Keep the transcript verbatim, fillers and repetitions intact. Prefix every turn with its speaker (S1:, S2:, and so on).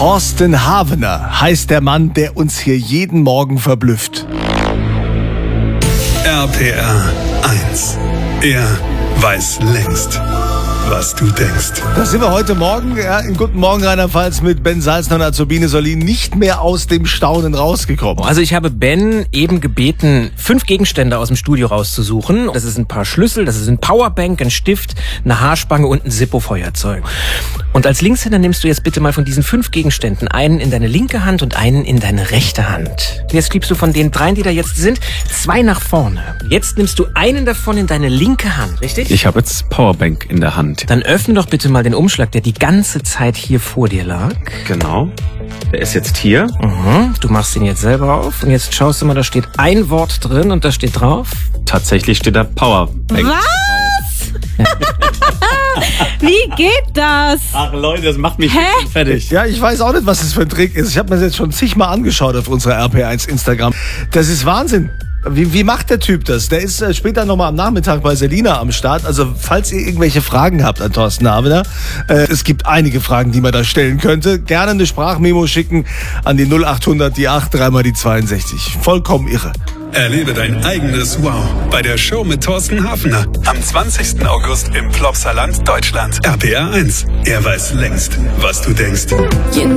S1: Thorsten Havener heißt der Mann, der uns hier jeden Morgen verblüfft.
S2: R P R eins. Er weiß längst, was du denkst.
S1: Da sind wir heute Morgen ja, in Guten Morgen Rheinland-Pfalz mit Ben Salzner und Azubine Solin nicht mehr aus dem Staunen rausgekommen.
S3: Also ich habe Ben eben gebeten, fünf Gegenstände aus dem Studio rauszusuchen. Das ist ein paar Schlüssel, das ist ein Powerbank, ein Stift, eine Haarspange und ein Zippo-Feuerzeug. Und als Linkshänder nimmst du jetzt bitte mal von diesen fünf Gegenständen einen in deine linke Hand und einen in deine rechte Hand. Jetzt schiebst du von den dreien, die da jetzt sind, zwei nach vorne. Jetzt nimmst du einen davon in deine linke Hand, richtig?
S4: Ich habe jetzt Powerbank in der Hand.
S3: Dann öffne doch bitte mal den Umschlag, der die ganze Zeit hier vor dir lag.
S4: Genau. Der ist jetzt hier.
S3: Mhm. Du machst ihn jetzt selber auf und jetzt schaust du mal, da steht ein Wort drin und da steht drauf.
S4: Tatsächlich steht da Powerbank.
S5: Was? Wie geht das?
S4: Ach Leute, das macht mich
S5: Hä?
S4: fertig.
S1: Ja, ich weiß auch nicht, was das für ein Trick ist. Ich habe mir das jetzt schon zigmal angeschaut auf unserer R P eins Instagram. Das ist Wahnsinn. Wie, wie macht der Typ das? Der ist äh, später nochmal am Nachmittag bei Selina am Start. Also falls ihr irgendwelche Fragen habt an Thorsten Havener, äh, es gibt einige Fragen, die man da stellen könnte. Gerne eine Sprachmemo schicken an die null achthundert, die acht, dreimal die zweiundsechzig. Vollkommen irre.
S2: Erlebe dein eigenes Wow bei der Show mit Thorsten Havener. Am zwanzigsten August im Plopsaland, Deutschland. R P R eins. Er weiß längst, was du denkst.